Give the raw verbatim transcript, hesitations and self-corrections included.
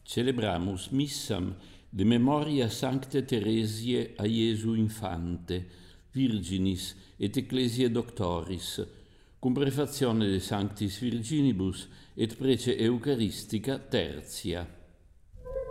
Celebramus missam de memoria Sancte Theresiae a Iesu Infante, Virginis et Ecclesiae Doctoris, cum prefazione de Sanctis Virginibus et prece Eucharistica tertia.